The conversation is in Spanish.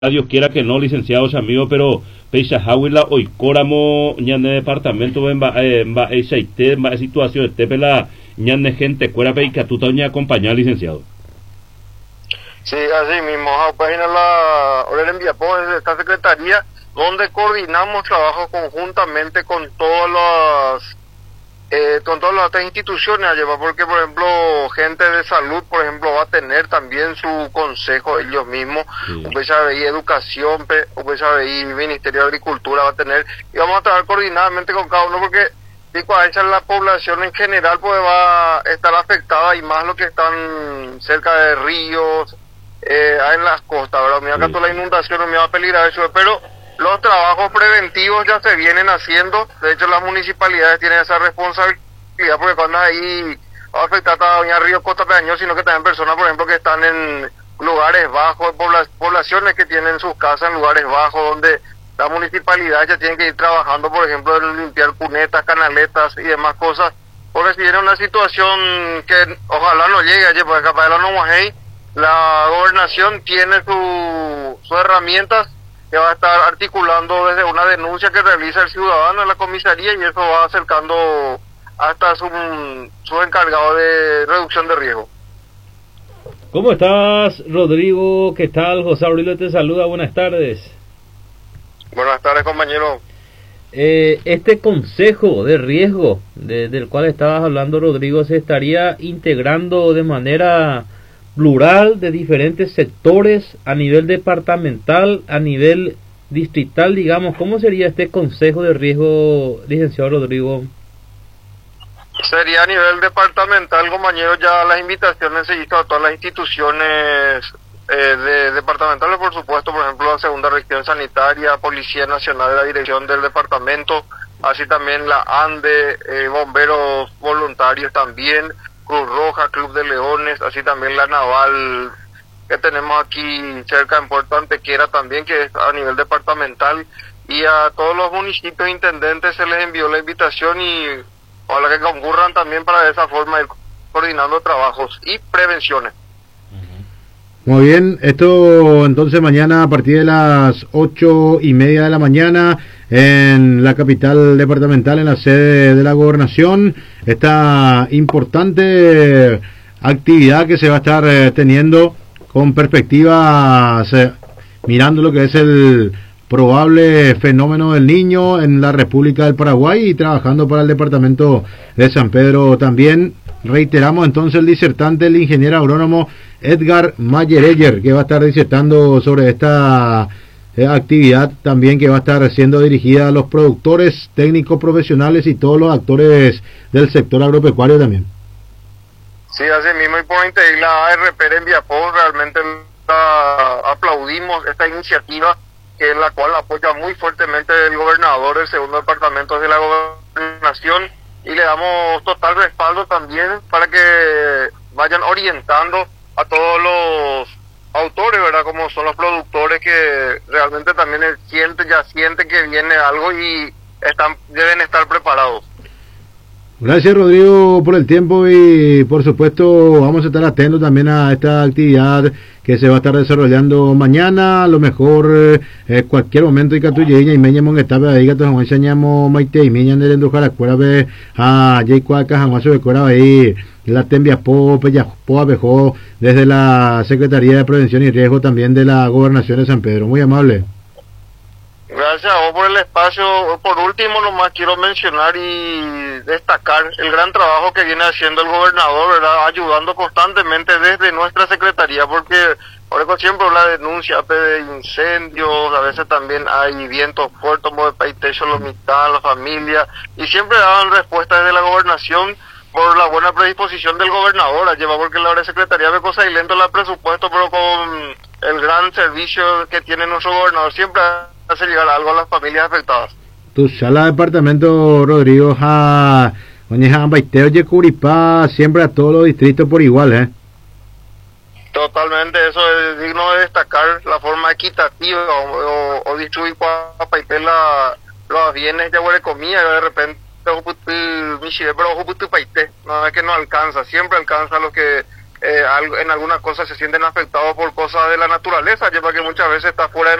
Dios quiera que no, licenciados amigos, pero Peixa Hawila hoy córamo ñane departamento va esa situación este pela ñane gente cuera peica tú taña acompañar licenciado. Sí, así mismo, página la Orel Enviapó es esta secretaría donde coordinamos trabajo conjuntamente con todas las otras instituciones allá, porque por ejemplo gente de salud por ejemplo va a tener también su consejo ellos mismos, sí. Educación, Ministerio de Agricultura va a tener, y vamos a trabajar coordinadamente con cada uno porque la población en general pues va a estar afectada, y más los que están cerca de ríos, en las costas, ¿verdad? Mira, acá toda la inundación no me va a peligrar eso, pero los trabajos preventivos ya se vienen haciendo. De hecho, las municipalidades tienen esa responsabilidad, porque cuando ahí va a afectar a Doña Río, Costa Peñón, sino que también personas, por ejemplo, que están en lugares bajos, poblaciones que tienen sus casas en lugares bajos, donde la municipalidad ya tiene que ir trabajando, por ejemplo, en limpiar cunetas, canaletas y demás cosas, porque si viene una situación que ojalá no llegue allí, porque capaz de la Nomuajei, la gobernación tiene sus herramientas que va a estar articulando desde una denuncia que realiza el ciudadano en la comisaría, y eso va acercando hasta su encargado de reducción de riesgo. ¿Cómo estás, Rodrigo? ¿Qué tal? José Aurelio te saluda, buenas tardes. Buenas tardes, compañero. Este consejo de riesgo del cual estabas hablando, Rodrigo, se estaría integrando de manera plural de diferentes sectores a nivel departamental, a nivel distrital, digamos. ¿Cómo sería este consejo de riesgo, licenciado Rodrigo? Sería a nivel departamental, compañero. Ya las invitaciones se hizo a todas las instituciones departamentales, por supuesto, por ejemplo la segunda región sanitaria, Policía Nacional de la dirección del departamento, así también la ANDE, bomberos voluntarios también, Cruz Roja, Club de Leones, así también la Naval que tenemos aquí cerca en Puerto Antequera también, que es a nivel departamental, y a todos los municipios intendentes se les envió la invitación, y ojalá que concurran también para de esa forma ir coordinando trabajos y prevenciones. Muy bien, esto entonces mañana a partir de las 8:30 de la mañana en la capital departamental, en la sede de la gobernación, esta importante actividad que se va a estar teniendo con perspectivas, mirando lo que es el probable fenómeno del Niño en la República del Paraguay, y trabajando para el departamento de San Pedro también. Reiteramos entonces el disertante, el ingeniero agrónomo Edgar Mayereyer, que va a estar disertando sobre esta actividad también, que va a estar siendo dirigida a los productores, técnicos profesionales y todos los actores del sector agropecuario también. Sí, así mismo, y por interés la ARP en Viapón, realmente aplaudimos esta iniciativa, que es la cual apoya muy fuertemente el gobernador del segundo departamento de la gobernación, y le damos total respaldo también para que vayan orientando a todos los autores, ¿verdad? Como son los productores, que realmente también sienten que viene algo y deben estar preparados. Gracias, Rodrigo, por el tiempo, y por supuesto vamos a estar atentos también a esta actividad que se va a estar desarrollando mañana. A lo mejor cualquier momento y catuyeña y meña mongetaba ahí que nos enseñamos maite y meña en el endujar acuera ve a Jaycuaca Jamaso de Cora ahí la tembia po abejo desde la Secretaría de Prevención y Riesgo también de la Gobernación de San Pedro. Muy amable. Gracias a vos por el espacio. Por último, nomás quiero mencionar y destacar el gran trabajo que viene haciendo el gobernador, ¿verdad? Ayudando constantemente desde nuestra secretaría, porque por eso siempre la denuncia de incendios, a veces también hay vientos fuertes como de Paitecho, la mitad, la familia, y siempre daban respuesta desde la gobernación por la buena predisposición del gobernador, lleva, porque la secretaría ve cosa y lento la presupuesto, pero con el gran servicio que tiene nuestro gobernador siempre hace llegar algo a las familias afectadas. Tu sala departamento, Rodrigo, Baiteo y Curipá, siempre a todos los distritos por igual, Totalmente, eso es digno de destacar, la forma equitativa o distribuir para Paité los bienes de Huarecomía, de repente pero no es que no alcanza, siempre alcanza lo que en algunas cosas se sienten afectados por cosas de la naturaleza, lleva que muchas veces está fuera de